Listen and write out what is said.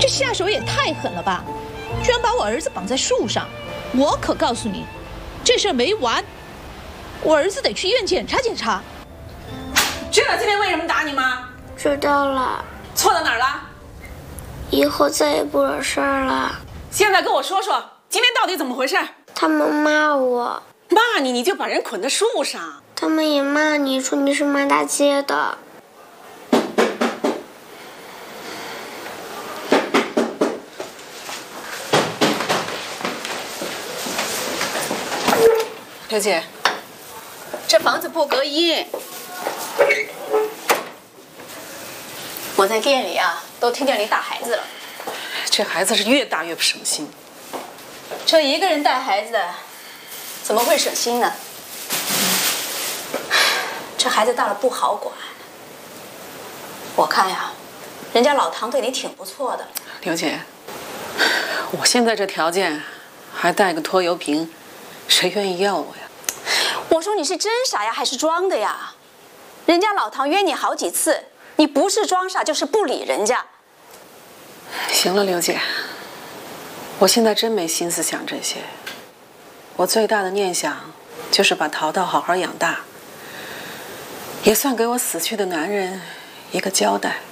这下手也太狠了吧！居然把我儿子绑在树上，我可告诉你，这事儿没完，我儿子得去医院检查检查。 知道今天为什么打你吗？ 知道了。 错到哪儿了？ 以后再也不惹事儿了。 现在跟我说说，今天到底怎么回事？ 他们骂我。 骂你，你就把人捆在树上。 他们也骂你，说你是骂大街的。 刘姐，这房子不隔音。 我在店里啊，都听见你打孩子了。 这孩子是越大越不省心。 这一个人带孩子，怎么会省心呢？这孩子大了不好管。我看呀，人家老唐对你挺不错的。 刘姐，我现在这条件，还带个拖油瓶，谁愿意要我呀？ 我说你是真傻呀，还是装的呀？人家老唐约你好几次，你不是装傻就是不理人家。 行了，刘姐，我现在真没心思想这些。我最大的念想就是把淘淘好好养大，也算给我死去的男人一个交代。